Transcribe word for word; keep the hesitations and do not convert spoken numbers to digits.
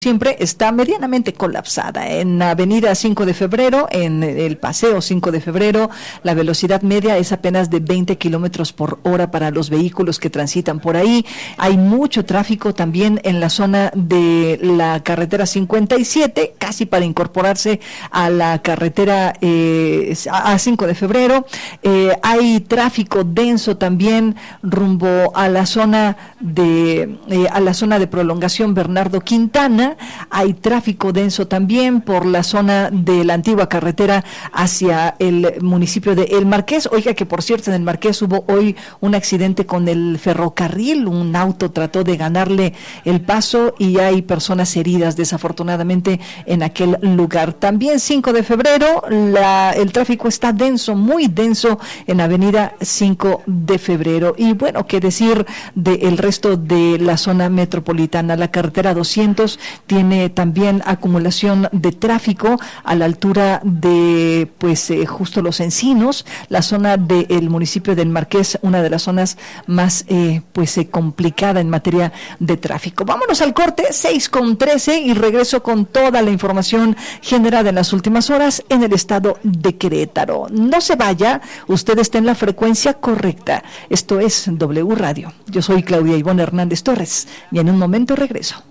siempre está medianamente colapsada. En Avenida cinco de febrero, en el Paseo cinco de febrero, la velocidad media es apenas de veinte kilómetros por hora para los vehículos que transitan por ahí. Hay mucho tráfico también en la zona de la carretera cincuenta y siete, casi para incorporarse a la carretera eh, a cinco de febrero. Eh, hay tráfico denso también rumbo a la zona de eh, a la zona de prolongación Bernardo Quintana. Hay tráfico denso también por la zona de la antigua carretera hacia el municipio de El Marqués. Oiga, que por cierto en El Marqués hubo hoy un accidente con el ferrocarril, un auto trató de ganarle el paso y hay personas heridas desafortunadamente en aquel lugar. También cinco de febrero, la, el tráfico está denso, muy denso en Avenida cinco de febrero. Y bueno, qué decir del resto de la zona metropolitana. La carretera doscientos tiene también acumulación de tráfico a la altura de pues eh, justo Los Encinos, la zona del municipio del Marqués, una de las zonas más eh, pues eh, complicada en materia de tráfico. Vámonos al corte, seis con trece, y regreso con toda la información generada en las últimas horas en el estado de Querétaro. No se vaya, usted está en la frecuencia correcta. Esto es W Radio. Yo soy Claudia Ivonne Hernández Torres y en un momento regreso.